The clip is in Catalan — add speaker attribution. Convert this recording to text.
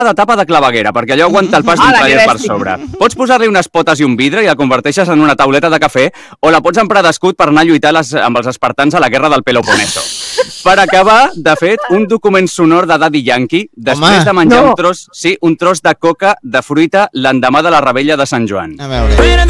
Speaker 1: de tapa de claveguera, perquè allò aguanta el pas d'un trailer per sobre. Pots posar-li unes potes i un vidre i la converteixes en una tauleta de cafè, o la pots emprar d'escut per anar a lluitar amb els espartans a la guerra del Peloponeso. Per acabar, de fet, un document sonor de Daddy Yankee, després de menjar un tros de coca de fruita l'endemà de la rebella de Sant Joan.
Speaker 2: A veure.